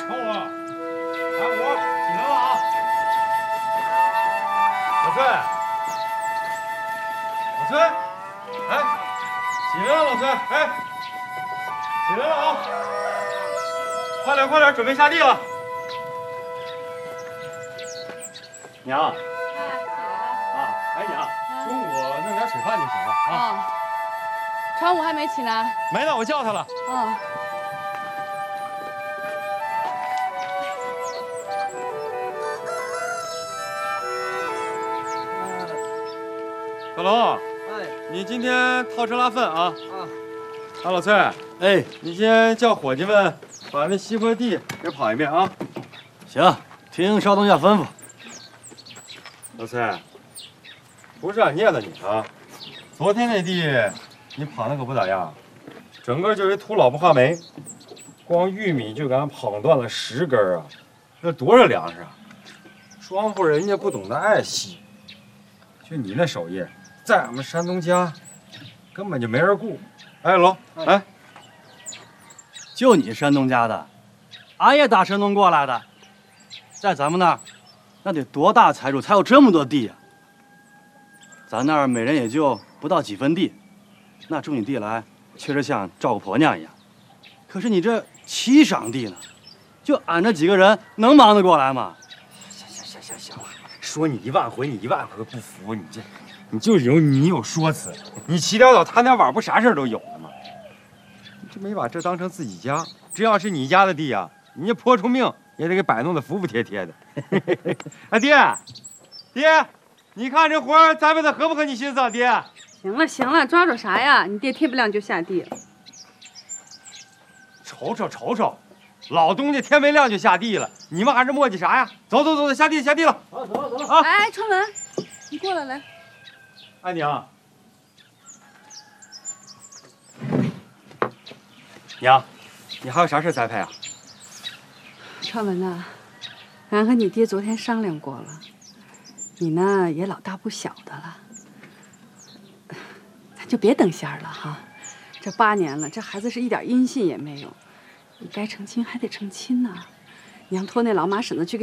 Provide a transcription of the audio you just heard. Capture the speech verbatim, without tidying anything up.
成武，来五，起来了啊！老崔，老崔，哎，起来了，老崔，哎，起来了啊！快点，快点，准备下地了。娘。 啊，哎娘，中午弄点水饭就行了啊。 哦，川武还没起呢。 没呢，我叫他了。 哦。 小龙， 哎， 你今天套车拉粪啊？ 啊。 啊，老崔， 哎， 你先叫伙计们把那西坡地给跑一遍啊。 行，听少东家吩咐。 老崔，不是俺念的你啊，昨天那地你跑的可不咋样，整个就是一土老婆话梅，光玉米就给俺跑断了十根啊，那多少粮食啊！庄户人家不懂得爱惜，就你那手艺，在俺们山东家根本就没人顾。哎，龙，哎， 就你山东家的，俺也打山东过来的，在咱们那儿，那得多大财主才有这么多地呀、啊？咱那儿每人也就不到几分地，那种起地来确实像照顾婆娘一样。可是你这七晌地呢，就俺这几个人能忙得过来吗？ 行行行行行了，说你一万回，你一万回不服，你这，你就有你有说辞，你起点早贪点晚，不啥事都有了吗？你这没把这当成自己家，这要是你家的地啊，你这泼出命也得给摆弄得服服帖帖的。啊，爹，爹。 你看这活儿栽培的合不合你心思啊，爹？ 行了行了，抓着啥呀？你爹天不亮就下地。 瞅瞅瞅瞅，老东家天没亮就下地了，你们还是磨叽啥呀？走走走，下地下地了。 走走了走了啊！ 哎，春文，你过来来。 哎娘，娘，你还有啥事栽培啊？ 春文呐，俺和你爹昨天商量过了。 你呢也老大不小的了，咱就别等闲了哈。这八年了，这孩子是一点音信也没有，你该成亲还得成亲呐。娘托那老马婶子去给。